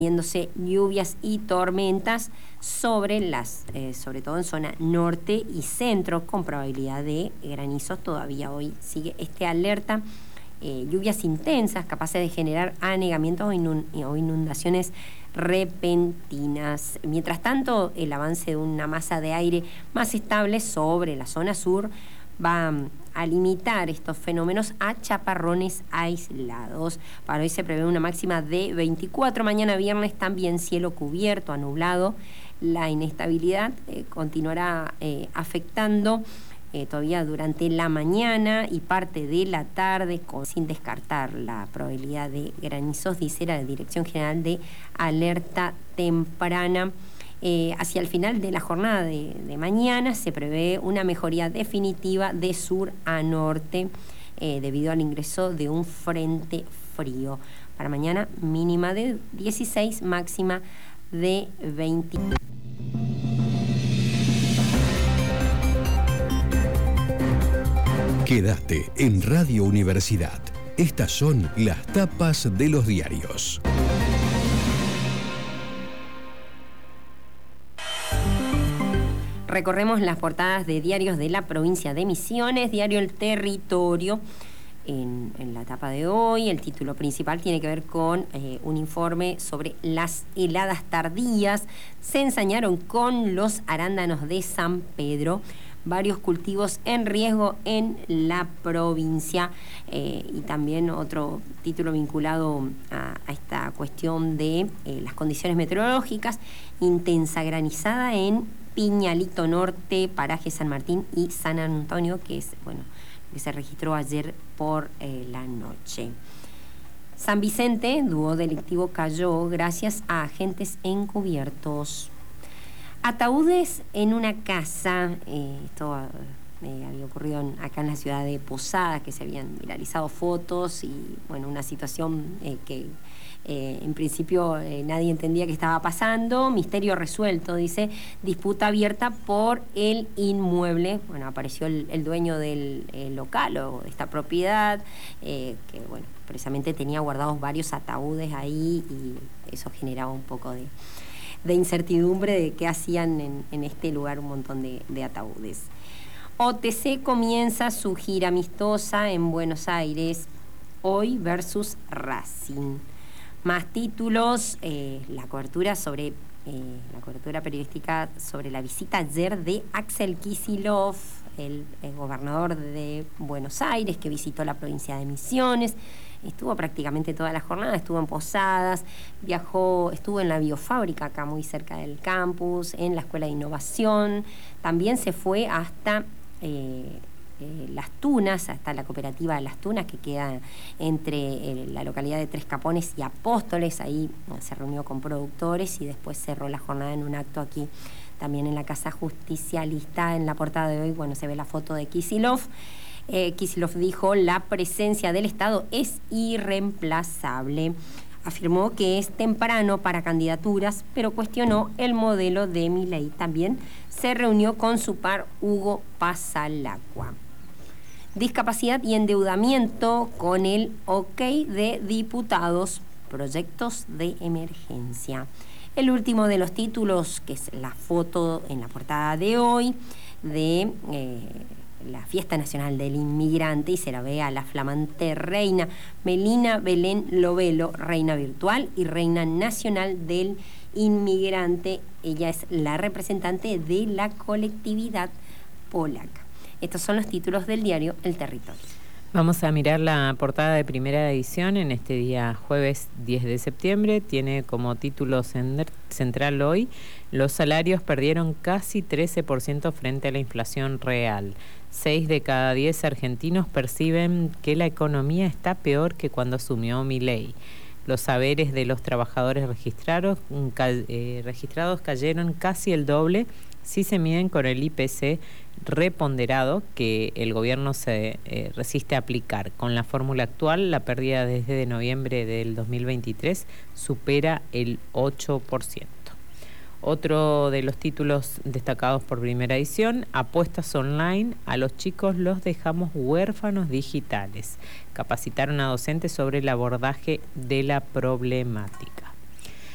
viéndose lluvias y tormentas sobre todo en zona norte y centro, con probabilidad de granizos. Todavía hoy sigue alerta. Lluvias intensas capaces de generar anegamientos o inundaciones repentinas. Mientras tanto, el avance de una masa de aire más estable sobre la zona sur va a limitar estos fenómenos a chaparrones aislados. Para hoy se prevé una máxima de 24, mañana viernes también cielo cubierto, nublado. La inestabilidad continuará afectando todavía durante la mañana y parte de la tarde, sin descartar la probabilidad de granizos, dice la Dirección General de Alerta Temprana. Hacia el final de la jornada de mañana se prevé una mejoría definitiva de sur a norte debido al ingreso de un frente frío. Para mañana mínima de 16, máxima de 20. Quédate en Radio Universidad. Estas son las tapas de los diarios. Recorremos las portadas de diarios de la provincia de Misiones. Diario El Territorio. En la tapa de hoy, el título principal tiene que ver con un informe sobre las heladas tardías. Se ensañaron con los arándanos de San Pedro. Varios cultivos en riesgo en la provincia. Y también otro título vinculado a esta cuestión de las condiciones meteorológicas. Intensa granizada en Piñalito Norte, paraje San Martín y San Antonio, que se registró ayer por la noche. San Vicente, dúo delictivo cayó gracias a agentes encubiertos. Ataúdes en una casa, esto había ocurrido acá en la ciudad de Posada, que se habían viralizado fotos y una situación que en principio nadie entendía qué estaba pasando. Misterio resuelto, dice. Disputa abierta por el inmueble. Apareció el dueño del local o de esta propiedad, que precisamente tenía guardados varios ataúdes ahí, y eso generaba un poco de incertidumbre de qué hacían en este lugar un montón de ataúdes. OTC comienza su gira amistosa en Buenos Aires, hoy versus Racing. Más títulos, la cobertura periodística sobre la visita ayer de Axel Kicillof, el gobernador de Buenos Aires, que visitó la provincia de Misiones. Estuvo prácticamente toda la jornada, estuvo en Posadas, estuvo en la biofábrica acá muy cerca del campus, en la Escuela de Innovación. También se fue hasta Las Tunas, hasta la cooperativa de Las Tunas, que queda entre la localidad de Tres Capones y Apóstoles. Ahí se reunió con productores y después cerró la jornada en un acto aquí también en la Casa Justicialista. En la portada de hoy, se ve la foto de Kicillof. Kicillof dijo: la presencia del Estado es irreemplazable. Afirmó que es temprano para candidaturas, pero cuestionó el modelo de Milei. También se reunió con su par Hugo Pasalacqua. Discapacidad y endeudamiento con el ok de diputados, proyectos de emergencia. El último de los títulos, que es la foto en la portada de hoy de la Fiesta Nacional del Inmigrante, y se la ve a la flamante reina Melina Belén Lovelo, reina virtual y reina nacional del inmigrante. Ella es la representante de la colectividad polaca. Estos son los títulos del diario El Territorio. Vamos a mirar la portada de Primera Edición en este día jueves 10 de septiembre. Tiene como título central hoy: los salarios perdieron casi 13% frente a la inflación real. 6 de cada 10 argentinos perciben que la economía está peor que cuando asumió Milei. Los saberes de los trabajadores registrados cayeron casi el doble si se miden con el IPC reponderado que el gobierno se resiste a aplicar. Con la fórmula actual, la pérdida desde noviembre del 2023 supera el 8%. Otro de los títulos destacados por Primera Edición: apuestas online, a los chicos los dejamos huérfanos digitales. Capacitaron a docentes sobre el abordaje de la problemática.